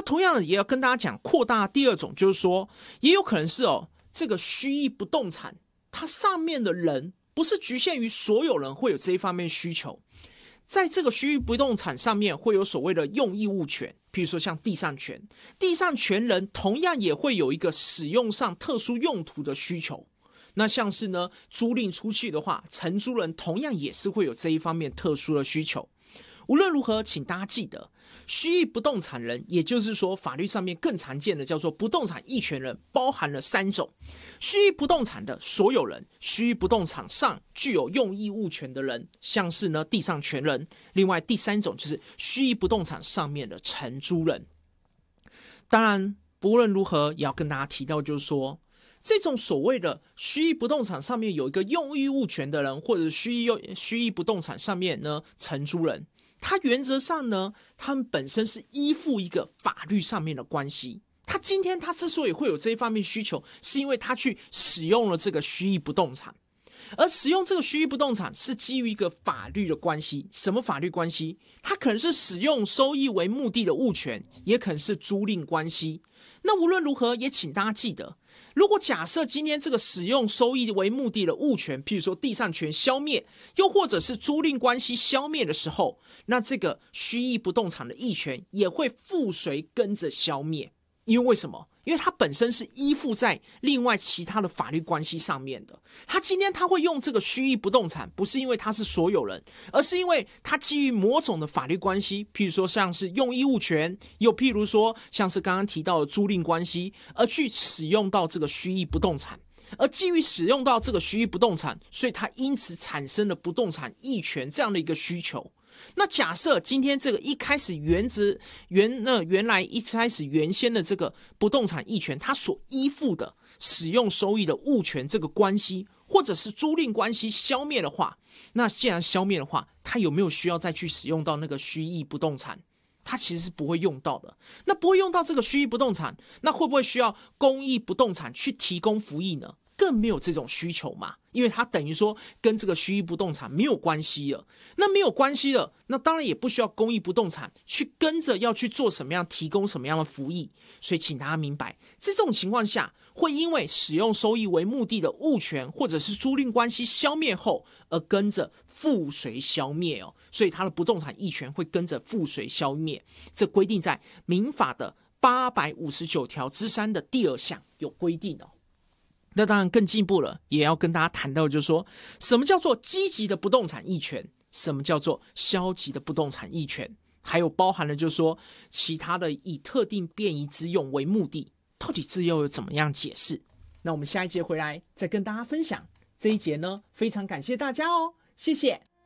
同样的也要跟大家讲扩大第二种，就是说也有可能是这个虚役不动产它上面的人不是局限于所有人会有这一方面需求，在这个虚役不动产上面会有所谓的用益物权，譬如说像地上权，地上权人同样也会有一个使用上特殊用途的需求。那像是呢租赁出去的话，承租人同样也是会有这一方面特殊的需求。无论如何，请大家记得，虚役不动产人，也就是说法律上面更常见的叫做不动产役权人，包含了3种：虚役不动产的所有人，虚役不动产上具有用益物权的人，像是呢地上权人。另外第3种就是虚役不动产上面的承租人。当然，不论如何也要跟大家提到，就是说这种所谓的虚役不动产上面有一个用益物权的人，或者虚役不动产上面呢承租人，他原则上呢，他们本身是依附一个法律上面的关系。他今天他之所以会有这一方面需求，是因为他去使用了这个虚役不动产，而使用这个虚役不动产是基于一个法律的关系。什么法律关系？它可能是使用收益为目的的物权，也可能是租赁关系。那无论如何，也请大家记得，如果假设今天这个使用收益为目的的物权，譬如说地上权消灭，又或者是租赁关系消灭的时候，那这个虚役不动产的役权也会附随跟着消灭。因为什么？因为它本身是依附在另外其他的法律关系上面的。他今天他会用这个虚役不动产，不是因为他是所有人，而是因为他基于某种的法律关系，譬如说像是用益物权，又譬如说像是刚刚提到的租赁关系，而去使用到这个虚役不动产。而基于使用到这个虚役不动产，所以它因此产生了不动产役权这样的一个需求。那假设今天这个一开始原来一开始原先的这个不动产役权，它所依附的使用收益的物权这个关系，或者是租赁关系消灭的话，那既然消灭的话，它有没有需要再去使用到那个虚役不动产？它其实是不会用到的。那不会用到这个虚役不动产，那会不会需要公益不动产去提供服役呢？更没有这种需求嘛，因为它等于说跟这个虚役不动产没有关系了。那没有关系了，那当然也不需要公益不动产去跟着要去做什么样提供什么样的服役。所以请大家明白，在这种情况下，会因为使用收益为目的的物权或者是租赁关系消灭后，而跟着附随消灭所以它的不动产役权会跟着附随消灭。这规定在民法的859条之3的第2项有规定那当然更进一步了，也要跟大家谈到，就是说什么叫做积极的不动产役权，什么叫做消极的不动产役权，还有包含了就是说其他的以特定便宜之用为目的，到底这又有怎么样解释？那我们下一节回来再跟大家分享。这一节呢，非常感谢大家谢谢。